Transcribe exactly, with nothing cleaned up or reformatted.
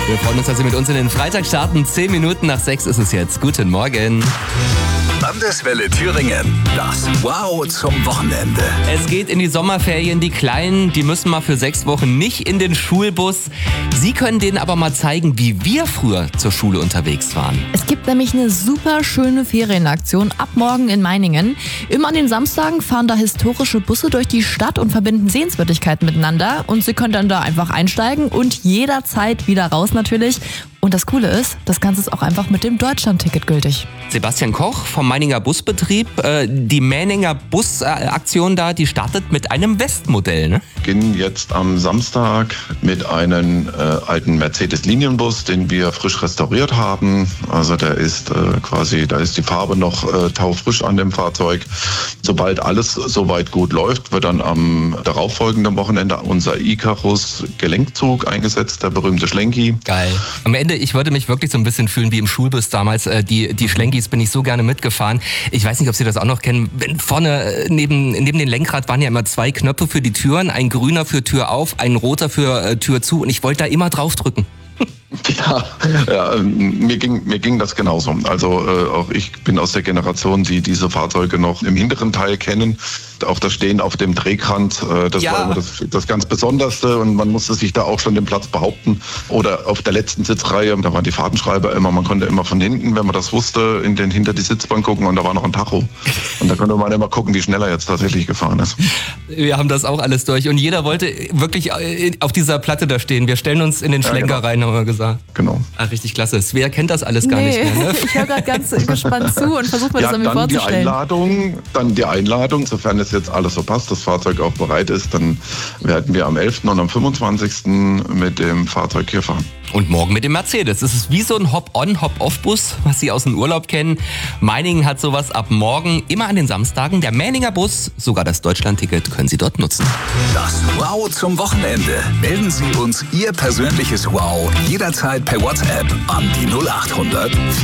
Wir freuen uns, dass Sie mit uns in den Freitag starten. Zehn Minuten nach sechs ist es jetzt. Guten Morgen. Landeswelle Thüringen. Das Wow zum Wochenende. Es geht in die Sommerferien. Die Kleinen, die müssen mal für sechs Wochen nicht in den Schulbus. Sie können denen aber mal zeigen, wie wir früher zur Schule unterwegs waren. Es gibt nämlich eine super schöne Ferienaktion ab morgen in Meiningen. Immer an den Samstagen fahren da historische Busse durch die Stadt und verbinden Sehenswürdigkeiten miteinander. Und Sie können dann da einfach einsteigen und jederzeit wieder raus natürlich. Und das Coole ist, das Ganze ist auch einfach mit dem Deutschlandticket gültig. Sebastian Koch vom Meininger Busbetrieb. Äh, die Meininger Busaktion da, die startet mit einem Westmodell, ne? Beginnen jetzt am Samstag mit einem äh, alten Mercedes-Linienbus, den wir frisch restauriert haben. Also der ist äh, quasi, da ist die Farbe noch äh, taufrisch an dem Fahrzeug. Sobald alles soweit gut läuft, wird dann am darauffolgenden Wochenende unser Icarus-Gelenkzug eingesetzt, der berühmte Schlenki. Geil. Am Ende, ich würde mich wirklich so ein bisschen fühlen wie im Schulbus damals. Äh, die, die Schlenkis bin ich so gerne mitgefahren. Ich weiß nicht, ob Sie das auch noch kennen. Vorne neben, neben dem Lenkrad waren ja immer zwei Knöpfe für die Türen. Ein grüner für Tür auf, ein roter für äh, Tür zu. Und ich wollte da immer drauf drücken. Ja, ja mir, ging, mir ging das genauso. Also äh, auch ich bin aus der Generation, die diese Fahrzeuge noch im hinteren Teil kennen. Auch das Stehen auf dem Drehrand, äh, das ja. war immer das, das ganz Besonderste und man musste sich da auch schon den Platz behaupten. Oder auf der letzten Sitzreihe, da waren die Fahrtenschreiber immer, man konnte immer von hinten, wenn man das wusste, in den, hinter die Sitzbank gucken und da war noch ein Tacho. Und da konnte man immer gucken, wie schnell er jetzt tatsächlich gefahren ist. Wir haben das auch alles durch und jeder wollte wirklich auf dieser Platte da stehen. Wir stellen uns in den Schlenker ja, genau. rein, haben wir gesagt. Genau. Ach, richtig klasse. Svea kennt das alles gar nee, nicht mehr, ne? Ich höre gerade ganz gespannt zu und versuche mir ja, das irgendwie dann vorzustellen. Die Einladung, dann die Einladung, sofern es jetzt alles so passt, das Fahrzeug auch bereit ist, dann werden wir am elften und am fünfundzwanzigsten mit dem Fahrzeug hier fahren. Und morgen mit dem Mercedes. Es ist wie so ein Hop-on, Hop-off-Bus, was Sie aus dem Urlaub kennen. Meiningen hat sowas ab morgen, immer an den Samstagen. Der Meininger Bus, sogar das Deutschlandticket können Sie dort nutzen. Das Wow zum Wochenende. Melden Sie uns Ihr persönliches Wow jederzeit per WhatsApp an die null acht hundert